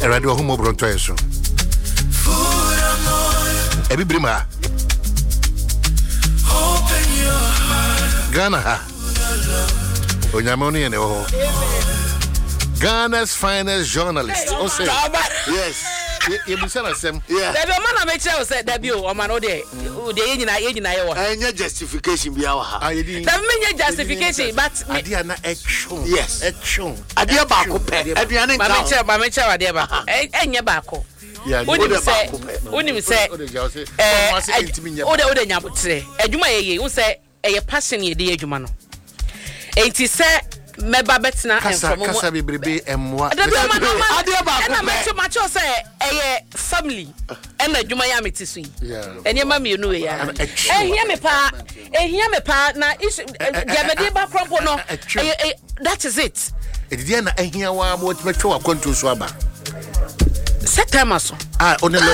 radio homo bronto eso ebi brima Ghana ha onyamoni ene ho Ghana's finest journalist yes you be saying some yeah there be man make sure say there be o man o dey yegyina ye wo anya justification bi awa ha there me justification but adia na echo yes echo adia ba ko pe aduane nka ba me chewa adia ba enye ba ko unim say o de nyabotre adwuma ye wo say eye passion ye de adwuma no enti say meba betina enfomo kasa bebrebe emwa adia ba ko na me cho say eye family ena adwuma ya metiso yi enema me no ya ehia me pa na yamede ba krompo no that is it edidia na ehia wa mo metwe wa konto so aba September so onelo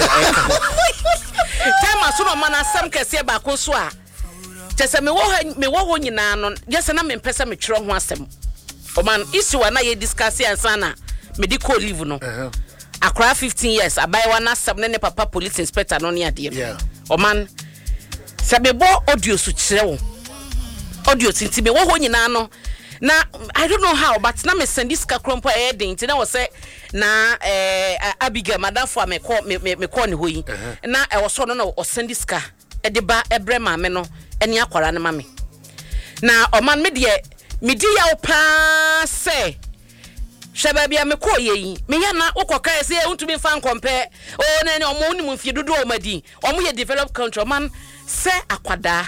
tema so no mana sam kese ba ko so a chese me wo ho nyina no yese na me mpese me twere ho asem o man issue na ye discuss ansa na medical leave no akra 15 years abai wa na sam ne papa police inspector no ne ade o man sabebo audio so kire wo audio tinti me wo ho nyina no na I don't know how but na me send this kakrompo edin ti na wo say na Abigail madam for me call ne hoyi na e wo so no na o send this ka e de ba ebrema me no eni akwara ne ma me na o man me de medi ya o pa say sheba bia me call yi me ya na ukoka say e untumi fan compare o na ne o mo ni mu fie dodo o madi o mo ye develop country man say akwada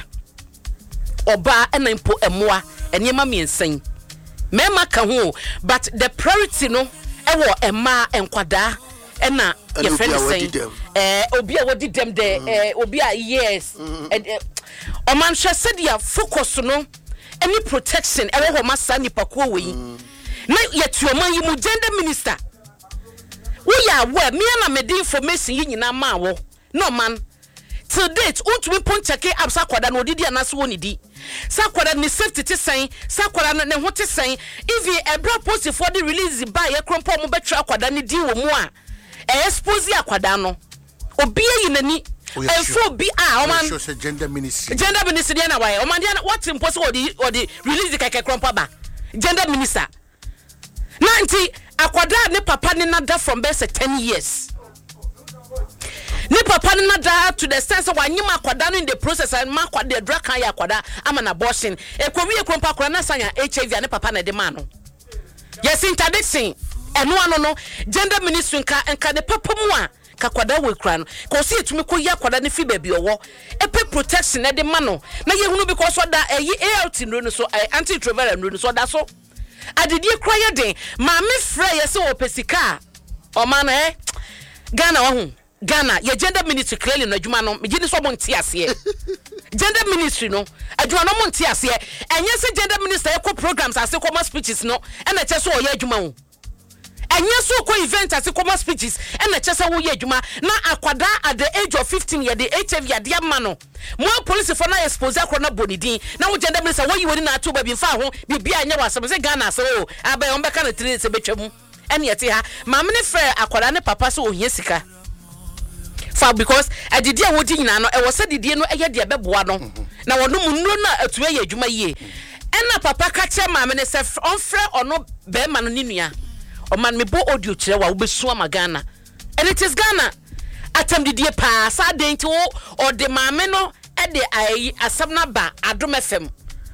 oba ena impo emoa enema me ensan mema ka ho but the priority no ewo ema enkwada ena ye friend say obi a wodi dem de obi a yes o man hwe sedia focus no any protection ewo ho masa nipa ko we na ye tuoma yi mu gender minister we ya we me na me the information yi nyina ma wo no man till date untumi poncheke absa kwada no didi anaso woni di sakwada ni safety ti sen sakwada ne ho ti sen if you ebra post for the release by ye krompo mo betwa kwada ni di wo mu a expose akwada no obi yinani enfo bi o man gender ministry na why o man dia what impose or the release keke krompo ba gender minister nanti akwada ne papa ne nada from best 10 years ni papa na da to the sense of wanyima akwada no in the process and ma kwada drug kan ya akwada ama na abortion ekowi ekrompa akora na sanya HIV ne papa na de ma no yes interdiction eno ano no gender ministry nka de papa mu a ka kwada we kura no ko se etumi ko ya kwada ne fi ba bi owo epe protection ne de ma no na ye hunu because so da ART no so anti retroviral no so da so adidi kura ye den ma me frɛ ye se opesika o ma na Ghana wo Ghana ye gender ministry clearly no adwuma no me gini so mo ntia ase gender ministry no adwuma no mo ntia ase enye se gender minister e ko programs ase ko speeches no e na che so o ye adwuma wo enye so ko event ase ko speeches e na che se wo ye adwuma na akwada at the age of 15 year the HIV ade ama no mo police for na expose akro na bonidin na wo gender minister wo yi woni na ato ba bi fa ho bibia anya wasem se Ghana se o abai on beka na 3 se betwam ene yete ha mamne frɛ akwada ne papa so ohia sika for because adidi a wodi nyina no e wo se didie no eye de beboa no na wono munuro na atuwe ye adwuma yie ena papa ka che maame ne se on frɛ ono be ma no ninua o man me bo audio kire wa wo besu ama Ghana and it is Ghana atam didie pa sa denti wo o de maame no e de ayi asam na ba Adom FM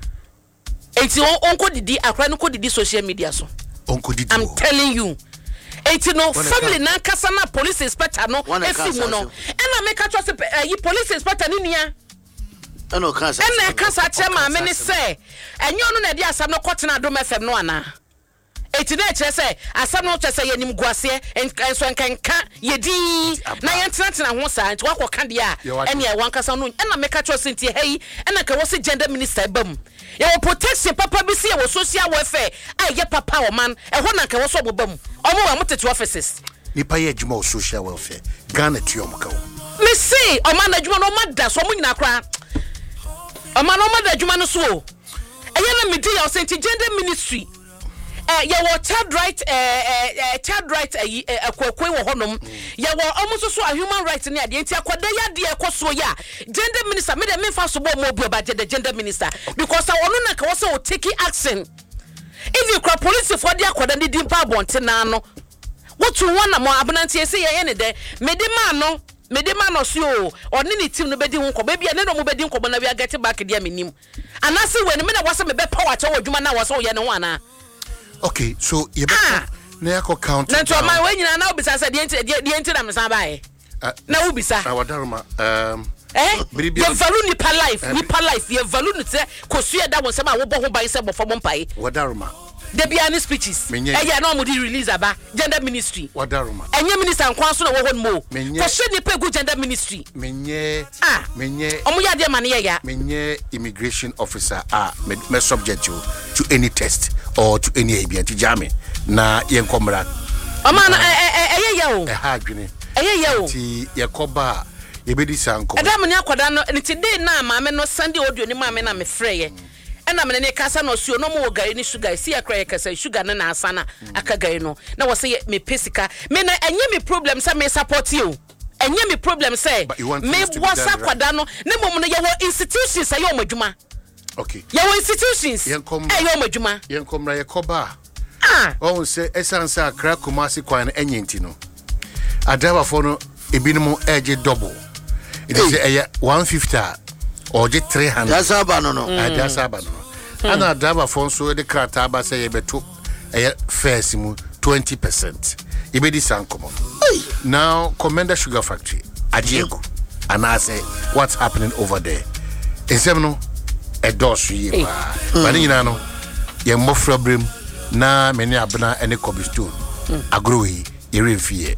enti onko didi akra no ko didi social media so onko didi I'm telling you eti no family na kasa na police inspector no efi mu no ena make catch us yi police inspector ni nia ena kasa che ma me ni say enyo no na di asam no kotena Adom FM no ana eti na che say asam no che say yanim guase enso enkanka yedi na yentena ho sa enti wakoka dia ena e wan kasa no ena make catch us enti hey ena ka wo se gender minister bam ye protection papa bi se ye social welfare ye papa o man e ho na ka wo so bobam omo wa motete offices nipa ye adwuma o social welfare Ghana tiom ka wo me see o man adwuma no mada so mo nyina kra o man no mada adwuma no so e ye na me di ya o senti gender ministry yɛwɔ child right akwakwe wɔ hɔnom yɛwɔ almost so a human rights ne ade nti akwada ya de ɛkɔso ya gender minister me de me fa so bo mo bu ba the gender minister because ɔno na ka wɔ sɛ o take action if you call police for the akwada ne dimpa abonte na no wotu wona mo abnantie se ye ne de medema no so ɔne ne team no bedi ho nkɔbɔ bia ne no mo bedi nkɔbɔ na we get back dia menim anase we ne me na wasa me be power cha wadwuma na wasa ye ne ho ana. Okay, so you better na yakɔ count na to man we nyina na obisa se de enti na mesan bae na obisa awadaruma ye value nipa life ye value no se kosua da won se ma wo bɔ ho ban se bɔ fo mpae wadaruma the biani speeches no mo di release aba gender ministry wadaruma enye minister nkwan so na wo hon mo ko she ni pe go gender ministry menye omo ya de ma ne ya menye immigration officer me subject you to any test or to any abia to jame na yen komra o ma na ya o ha adwene ya o ti yakoba yebedi sanko edam ne akoda no nti dey na ma me no Sunday audio ni ma me na me freye na me ne kasa no suo no mo gari ni sugar si akra kasa sugar na asana aka gari no na wo say me pesika me na enye me problem say me support you enye me problem say me wasa kwada no ne mom no ye wo institutions ayo omadwuma. Okay, ye wo institutions ayo omadwuma yen komra ye koba o say esansa akra Kumasi kwan enye nti no adaba fo no ebinum eje double it is 150 or 300 jasaba no jasaba no ana adaba fo so de krata ba say yebeto first mu 20% ibedi sankomo now Commander Sugar Factory Ajiego and I say what's happening over there esem a dos ye ba ni na no ye mofra brem na meni abna ene Kobe Stone agroi ye refie